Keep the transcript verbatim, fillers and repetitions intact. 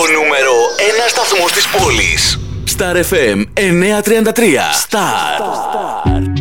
νούμερο ένα σταθμός της πόλης. Star εφ εμ εννιακόσια τριάντα τρία. Star.